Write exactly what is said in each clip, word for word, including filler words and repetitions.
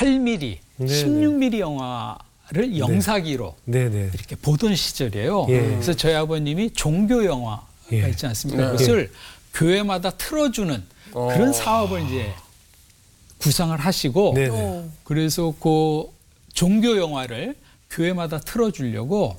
팔 밀리미터, 네네. 십육 밀리미터 영화를 영사기로 네네. 이렇게 보던 시절이에요. 예. 그래서 저희 아버님이 종교 영화가 예. 있지 않습니까? 네. 그것을 교회마다 틀어주는 어. 그런 사업을 이제 구상을 하시고 네네. 어. 그래서 그 종교 영화를 교회마다 틀어주려고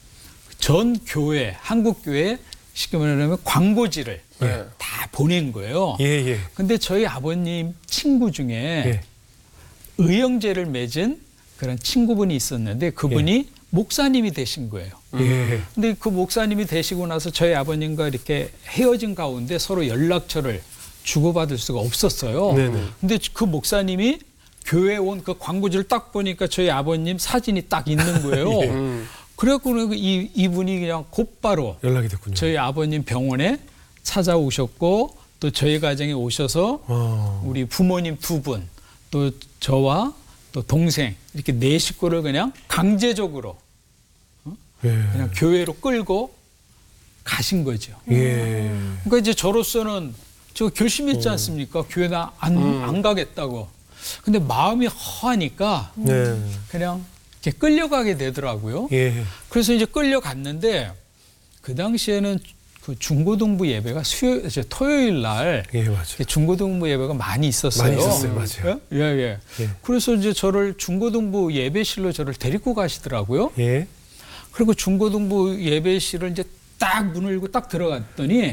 전 교회, 한국 교회 쉽게 말하면 광고지를 네. 다 보낸 거예요. 예, 예. 근데 저희 아버님 친구 중에 예. 의형제를 맺은 그런 친구분이 있었는데 그분이 목사님이 되신 거예요. 예. 근데 그 목사님이 되시고 나서 저희 아버님과 이렇게 헤어진 가운데 서로 연락처를 주고받을 수가 없었어요. 네네. 근데 그 목사님이 교회에 온 그 광고지를 딱 보니까 저희 아버님 사진이 딱 있는 거예요. 예. 음. 그래갖고 이, 이분이 그냥 곧바로 연락이 됐군요. 저희 아버님 병원에 찾아오셨고 또 저희 가정에 오셔서 어. 우리 부모님 두 분, 또 저와 또 동생 이렇게 네 식구를 그냥 강제적으로 예. 그냥 교회로 끌고 가신 거죠. 예. 그러니까 이제 저로서는 저 결심했지 않습니까? 교회 나 안 안 가겠다고. 근데 마음이 허하니까 네. 그냥 이렇게 끌려가게 되더라고요. 예. 그래서 이제 끌려갔는데 그 당시에는 그 중고등부 예배가 수요 이제 토요일 날 예, 맞아요. 이렇게 중고등부 예배가 많이 있었어요. 많이 있었어요, 맞아요. 예, 예. 예. 그래서 이제 저를 중고등부 예배실로 저를 데리고 가시더라고요. 예. 그리고 중고등부 예배실을 이제 딱 문을 열고 딱 들어갔더니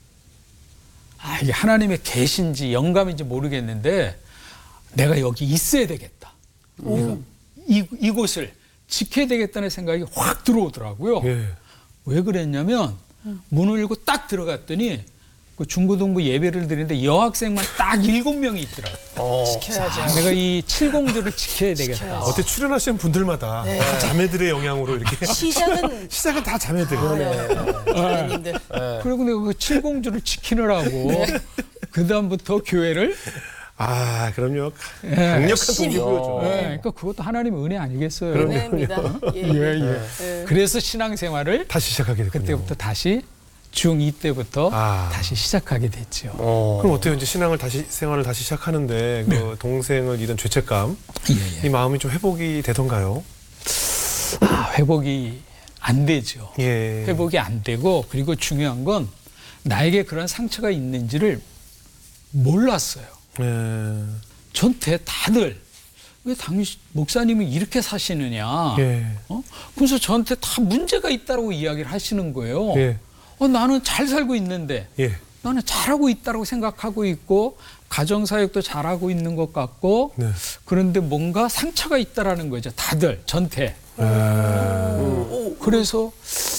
아, 이게 하나님의 계신지 영감인지 모르겠는데 내가 여기 있어야 되겠다. 내가 이, 이곳을 지켜야 되겠다는 생각이 확 들어오더라고요. 예. 왜 그랬냐면 문을 열고 딱 들어갔더니 그 중고등부 예배를 드리는데 여학생만 딱 일곱 명이 있더라고요. 어. 지켜야죠. 내가 이 칠공주를 지켜야 되겠다. 어때 출연하시는 분들마다 네. 다 자매들의 영향으로 이렇게 시작은 시작은 다 자매들. 자매님들. 네. 그리고 내가 그 칠공주를 지키느라고 그 다음부터 교회를 아, 그럼요. 예. 강력한 열심히. 동기부여죠. 예, 그러니까 그것도 하나님의 은혜 아니겠어요. 은혜입니다. 예, 예, 예. 예. 그래서 신앙생활을 다시 시작하게 됐군요. 그때부터 다시 중이 때부터 아. 다시 시작하게 됐죠. 어. 그럼 어때요? 이제 신앙을 다시 생활을 다시 시작하는데 그 동생을 잃은 죄책감, 예, 이 마음이 좀 회복이 되던가요? 아, 회복이 안 되죠. 예. 회복이 안 되고 그리고 중요한 건 나에게 그런 상처가 있는지를 몰랐어요. 예. 전체 다들 왜 당신 목사님이 이렇게 사시느냐. 예. 어? 그래서 저한테 다 문제가 있다고 이야기를 하시는 거예요. 예. 어, 나는 잘 살고 있는데 예. 나는 잘하고 있다고 생각하고 있고 가정사역도 잘하고 있는 것 같고 네. 그런데 뭔가 상처가 있다라는 거죠. 다들 전체. 예. 그래서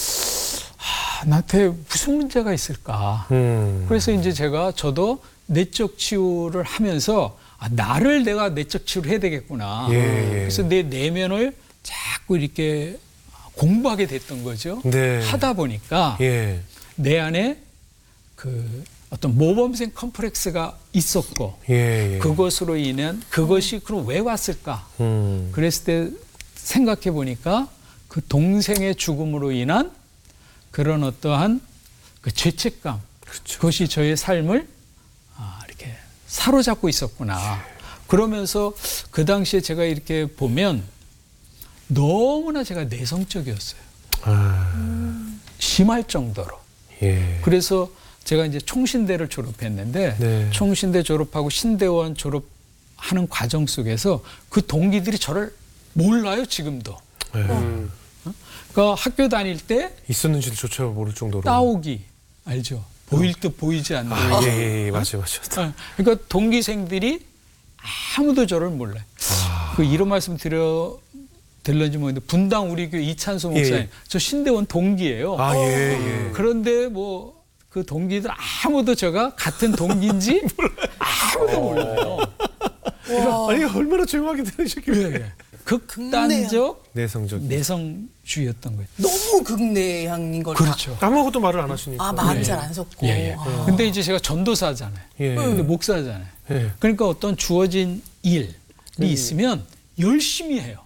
아, 나한테 무슨 문제가 있을까. 음. 그래서 이제 제가 저도 내적 치유를 하면서 아, 나를 내가 내적 치유를 해야 되겠구나. 예, 예. 그래서 내 내면을 자꾸 이렇게 공부하게 됐던 거죠. 네. 하다 보니까 예. 내 안에 그 어떤 모범생 컴플렉스가 있었고 예. 예. 그것으로 인한 그것이 그럼 왜 왔을까? 음. 그랬을 때 생각해 보니까 그 동생의 죽음으로 인한 그런 어떠한 그 죄책감, 그렇죠. 그것이 저의 삶을 아, 이렇게 사로잡고 있었구나. 그러면서 그 당시에 제가 이렇게 보면 너무나 제가 내성적이었어요. 아. 심할 정도로. 예. 그래서 제가 이제 총신대를 졸업했는데 네. 총신대 졸업하고 신대원 졸업하는 과정 속에서 그 동기들이 저를 몰라요, 지금도. 예. 음. 그러니까 학교 다닐 때 있었는지조차 모를 정도로. 따오기 알죠? 보일 듯 보이지 않는. 아, 예, 예, 예. 맞아요, 맞아요. 어, 그러니까 동기생들이 아무도 저를 몰라요. 아. 그 이런 말씀 드려 들는지 모르겠는데 분당 우리 교회 이찬수 목사님, 예, 예. 저 신대원 동기예요. 아, 예, 예. 그런데 뭐 그 동기들 아무도 제가 같은 동기인지 아무도 몰라요. 와. 아니, 얼마나 조용하게 들으셨길래. 예, 예. 극단적 내성적. 내성주의였던 거예요. 너무 극내향인 걸. 그렇죠. 아무것도 말을 안 하시니까. 아, 말을 예. 잘 안 섞고. 예, 예. 아. 근데 이제 제가 전도사잖아요. 예. 근데 목사잖아요. 예. 그러니까 어떤 주어진 일이 있으면 열심히 해요.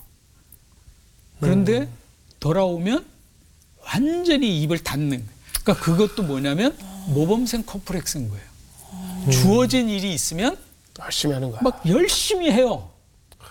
그런데 돌아오면 완전히 입을 닫는 거예요. 그러니까 그것도 뭐냐면 모범생 컴플렉스인 거예요. 주어진 일이 있으면 열심히 하는 거야. 막 열심히 해요.